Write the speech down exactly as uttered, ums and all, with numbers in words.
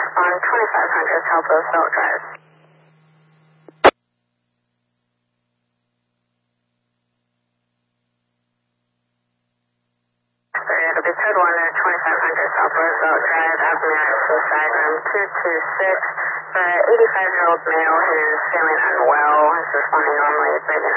on twenty-five hundred South Roosevelt Drive. It'll be code one at twenty-five hundred South Roosevelt Drive, Appomattox, suicide room two two six. For an eighty-five-year-old male who's feeling unwell, is responding normally, breathing